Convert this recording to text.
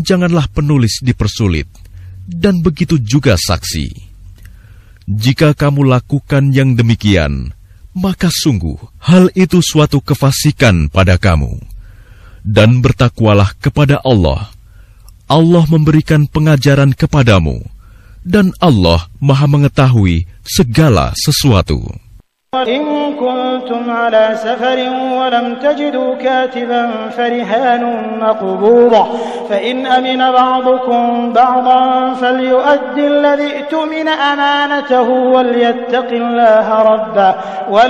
janganlah penulis dipersulit, dan begitu juga saksi. Jika kamu lakukan yang demikian, maka sungguh hal itu suatu kefasikan pada kamu. Dan bertakwalah kepada Allah. Allah memberikan pengajaran kepadamu, dan Allah Maha mengetahui segala sesuatu. إن كنتم على سفر ولم تجدوا كاتبا فرهان مقبوضة فإن أمن بعضكم بعضا فليؤدي الذي اؤتمن أمانته وليتق الله ربه